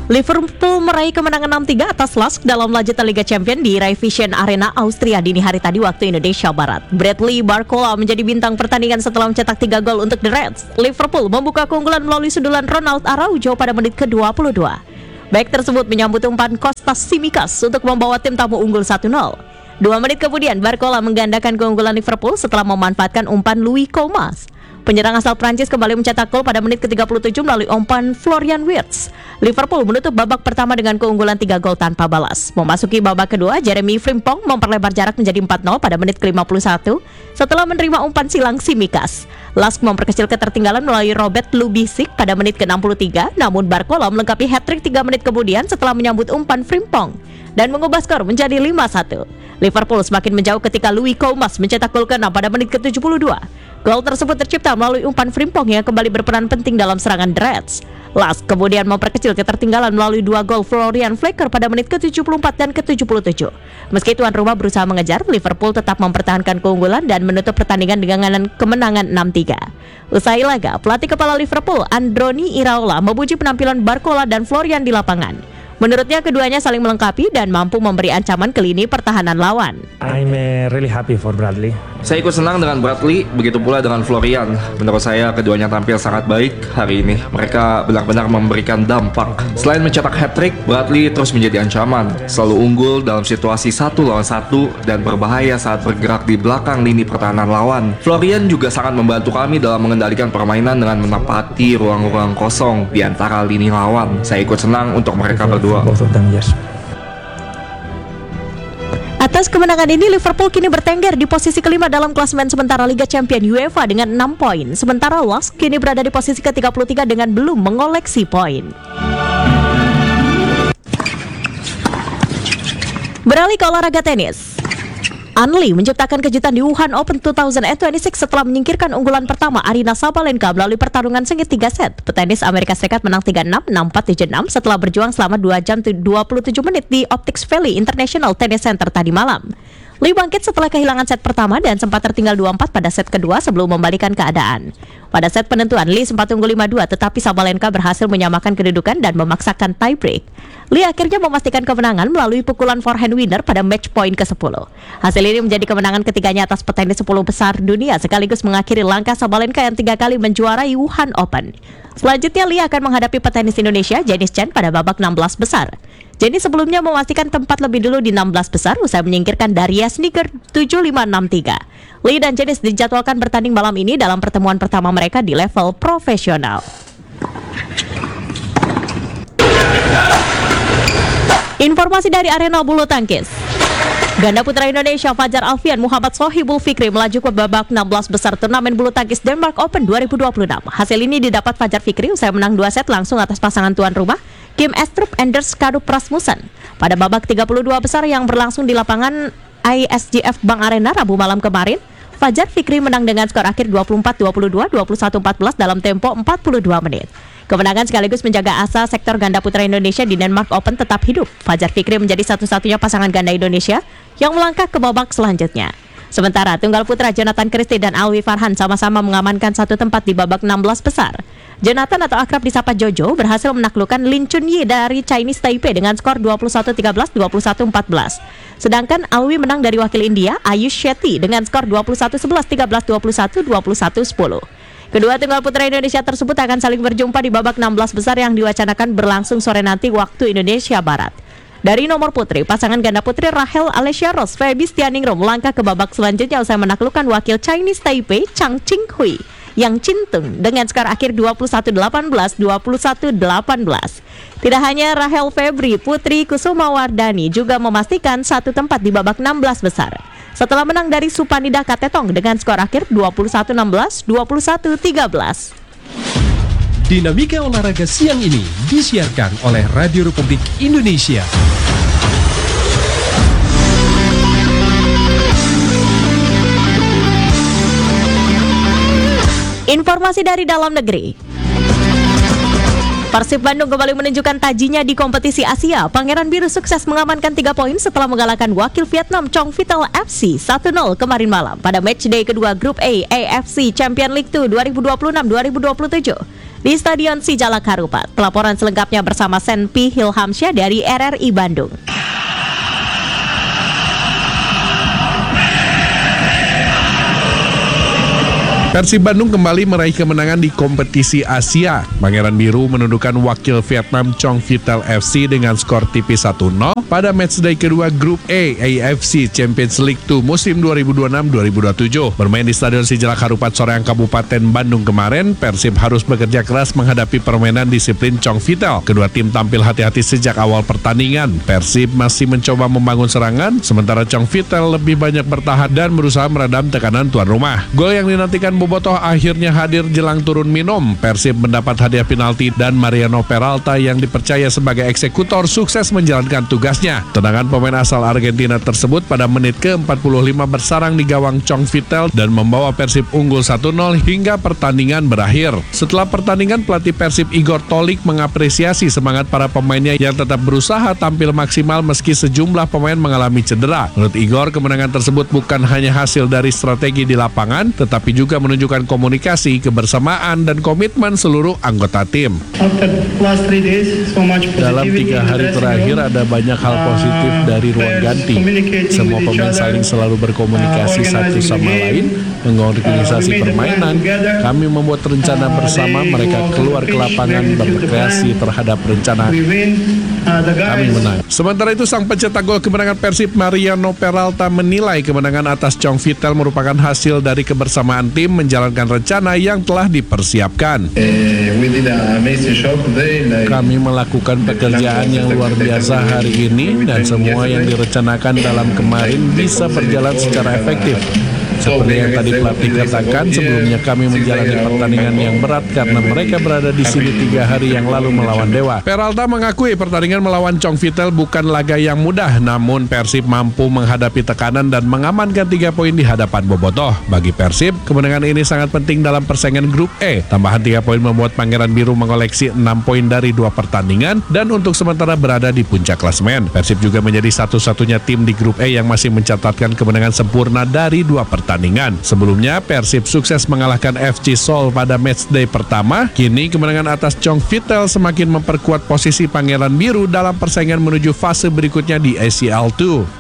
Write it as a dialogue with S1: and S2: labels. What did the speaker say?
S1: Liverpool meraih kemenangan 6-3 atas Lask dalam lanjutan Liga Champions di Raiffeisen Arena, Austria dini hari tadi waktu Indonesia Barat. Bradley Barcola menjadi bintang pertandingan setelah mencetak 3 gol untuk The Reds. Liverpool membuka keunggulan melalui sundulan Ronald Araujo pada menit ke-22. Bek tersebut menyambut umpan Kostas Tsimikas untuk membawa tim tamu unggul 1-0. 2 menit kemudian Barcola menggandakan keunggulan Liverpool setelah memanfaatkan umpan Louis Comas. Penyerang asal Prancis kembali mencetak gol pada menit ke-37 melalui umpan Florian Wirtz. Liverpool menutup babak pertama dengan keunggulan 3 gol tanpa balas. Memasuki babak kedua, Jeremy Frimpong memperlebar jarak menjadi 4-0 pada menit ke-51 setelah menerima umpan silang Tsimikas. Lask memperkecil ketertinggalan melalui Robert Lubisic pada menit ke-63, namun Barcola melengkapi hat-trick 3 menit kemudian setelah menyambut umpan Frimpong dan mengubah skor menjadi 5-1. Liverpool semakin menjauh ketika Louis Comas mencetak gol ke-6 pada menit ke-72. Gol tersebut tercipta melalui umpan Frimpong yang kembali berperan penting dalam serangan The Reds. Lask kemudian memperkecil ketertinggalan melalui 2 gol Florian Flecker pada menit ke-74 dan ke-77. Meski tuan rumah berusaha mengejar, Liverpool tetap mempertahankan keunggulan dan menutup pertandingan dengan kemenangan 6-3. Usai laga, pelatih kepala Liverpool Androni Iraola memuji penampilan Barcola dan Florian di lapangan. Menurutnya keduanya saling melengkapi dan mampu memberi ancaman ke lini pertahanan lawan.
S2: I'm really happy for Bradley.
S3: Saya ikut senang dengan Bradley, begitu pula dengan Florian. Menurut saya keduanya tampil sangat baik hari ini. Mereka benar-benar memberikan dampak. Selain mencetak hat-trick, Bradley terus menjadi ancaman. Selalu unggul dalam situasi 1 lawan 1 dan berbahaya saat bergerak di belakang lini pertahanan lawan. Florian juga sangat membantu kami dalam mengendalikan permainan dengan menempati ruang-ruang kosong di antara lini lawan. Saya ikut senang untuk mereka berdua.
S2: Both of them, yes.
S1: Atas kemenangan ini, Liverpool kini bertengger di posisi kelima dalam klasemen sementara Liga Champions UEFA dengan 6 poin. Sementara Lask kini berada di posisi ke-33 dengan belum mengoleksi poin. Beralih ke olahraga tenis. Anli menciptakan kejutan di Wuhan Open 2026 setelah menyingkirkan unggulan pertama Aryna Sabalenka melalui pertarungan sengit 3 set. Petenis Amerika Serikat menang 3-6, 6-4, 7-6 setelah berjuang selama 2 jam 27 menit di Optics Valley International Tennis Center tadi malam. Lee bangkit setelah kehilangan set pertama dan sempat tertinggal 2-4 pada set kedua sebelum membalikan keadaan. Pada set penentuan, Lee sempat unggul 5-2 tetapi Sabalenka berhasil menyamakan kedudukan dan memaksakan tiebreak. Lee akhirnya memastikan kemenangan melalui pukulan forehand winner pada match point ke-10. Hasil ini menjadi kemenangan ketiganya atas petenis 10 besar dunia sekaligus mengakhiri langkah Sabalenka yang 3 kali menjuarai Wuhan Open. Selanjutnya Lee akan menghadapi petenis Indonesia Janice Chen pada babak 16 besar. Jenny sebelumnya memastikan tempat lebih dulu di 16 besar usai menyingkirkan Daria Sneaker 7-5-6-3. Lee dan Janice dijadwalkan bertanding malam ini dalam pertemuan pertama mereka di level profesional. Informasi dari arena bulu tangkis. Ganda putra Indonesia Fajar Alfian Muhammad Sohibul Fikri melaju ke babak 16 besar turnamen bulu tangkis Denmark Open 2026. Hasil ini didapat Fajar Fikri usai menang 2 set langsung atas pasangan tuan rumah Kim Estrup Anders Karup Rasmussen. Pada babak 32 besar yang berlangsung di lapangan ISGF Bank Arena Rabu malam kemarin, Fajar Fikri menang dengan skor akhir 24-22, 21-14 dalam tempo 42 menit. Kemenangan sekaligus menjaga asa sektor ganda putra Indonesia di Denmark Open tetap hidup. Fajar Fikri menjadi satu-satunya pasangan ganda Indonesia yang melangkah ke babak selanjutnya. Sementara tunggal putra Jonathan Christie dan Alwi Farhan sama-sama mengamankan satu tempat di babak 16 besar. Jonathan atau akrab disapa Jojo berhasil menaklukkan Lin Chunyi dari Chinese Taipei dengan skor 21-13, 21-14. Sedangkan Alwi menang dari wakil India Ayush Shetty dengan skor 21-11, 13-21, 21-10. Kedua tunggal putra Indonesia tersebut akan saling berjumpa di babak 16 besar yang diwacanakan berlangsung sore nanti waktu Indonesia Barat. Dari nomor putri, pasangan ganda putri Rahel Alessia Ross, Feby Stianingrum melangkah ke babak selanjutnya usai menaklukkan wakil Chinese Taipei Chang Qinghui yang cintung dengan skor akhir 21-18, 21-18. Tidak hanya Rahel Febri, Putri Kusuma Wardani juga memastikan satu tempat di babak 16 besar. Setelah menang dari Supanida Katetong dengan skor akhir 21-16, 21-13.
S4: Dinamika olahraga siang ini disiarkan oleh Radio Republik Indonesia.
S1: Informasi dari dalam negeri. Persib Bandung kembali menunjukkan tajinya di kompetisi Asia. Pangeran Biru sukses mengamankan 3 poin setelah mengalahkan wakil Vietnam Chong Vital FC 1-0 kemarin malam pada matchday kedua Grup A AFC Champions League 2 2026-2027. di Stadion Sijalak Harupat. Pelaporan selengkapnya bersama Senpi Hilhamsyah dari RRI Bandung.
S5: Persib Bandung kembali meraih kemenangan di kompetisi Asia. Pangeran Biru menundukkan wakil Vietnam Chong Vitel FC dengan skor tipis 1-0 pada matchday kedua Grup A AFC Champions League 2 musim 2026-2027. Bermain di Stadion Sijalak Harupat Soreang Kabupaten Bandung kemarin, Persib harus bekerja keras menghadapi permainan disiplin Chong Vitel. Kedua tim tampil hati-hati sejak awal pertandingan. Persib masih mencoba membangun serangan, sementara Chong Vitel lebih banyak bertahan dan berusaha meredam tekanan tuan rumah. Gol yang dinantikan Bobotoh akhirnya hadir jelang turun minum. Persib mendapat hadiah penalti dan Mariano Peralta yang dipercaya sebagai eksekutor sukses menjalankan tugasnya. Tendangan pemain asal Argentina tersebut pada menit ke-45 bersarang di gawang Chong Vitel dan membawa Persib unggul 1-0 hingga pertandingan berakhir. Setelah pertandingan, pelatih Persib Igor Tolik mengapresiasi semangat para pemainnya yang tetap berusaha tampil maksimal meski sejumlah pemain mengalami cedera. Menurut Igor, kemenangan tersebut bukan hanya hasil dari strategi di lapangan, tetapi juga menunjukkan komunikasi, kebersamaan, dan komitmen seluruh anggota tim. Dalam 3 hari terakhir ada banyak hal positif dari ruang ganti. Semua pemain saling selalu berkomunikasi satu sama lain, mengorganisasi permainan. Kami membuat rencana bersama, mereka keluar ke lapangan berkreasi terhadap rencana. Kami menang. Sementara itu, sang pencetak gol kemenangan Persib Mariano Peralta menilai kemenangan atas Chong Vitel merupakan hasil dari kebersamaan tim menjalankan rencana yang telah dipersiapkan. Kami melakukan pekerjaan yang luar biasa hari ini dan semua yang direncanakan dalam kemarin bisa berjalan secara efektif. Seperti yang tadi pelatih katakan, sebelumnya kami menjalani pertandingan yang berat karena mereka berada di sini 3 hari yang lalu melawan Dewa. Peralta mengakui pertandingan melawan Chong Vitel bukan laga yang mudah, namun Persib mampu menghadapi tekanan dan mengamankan 3 poin di hadapan Bobotoh. Bagi Persib, kemenangan ini sangat penting dalam persaingan Grup E. Tambahan 3 poin membuat Pangeran Biru mengoleksi 6 poin dari 2 pertandingan dan untuk sementara berada di puncak klasemen. Persib juga menjadi satu-satunya tim di Grup E yang masih mencatatkan kemenangan sempurna dari 2 pertandingan. Sebelumnya, Persib sukses mengalahkan FC Seoul pada matchday pertama. Kini kemenangan atas Chong Vitel semakin memperkuat posisi Pangeran Biru dalam persaingan menuju fase berikutnya di ACL 2.